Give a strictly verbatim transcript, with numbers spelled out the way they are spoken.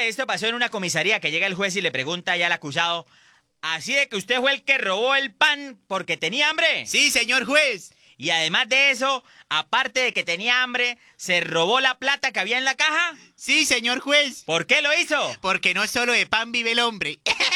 hombre, esto pasó en una comisaría que llega el juez y le pregunta ya al acusado, ¿así de que usted fue el que robó el pan porque tenía hambre? Sí, señor juez. Y además de eso, aparte de que tenía hambre, ¿se robó la plata que había en la caja? Sí, señor juez. ¿Por qué lo hizo? Porque no solo de pan vive el hombre.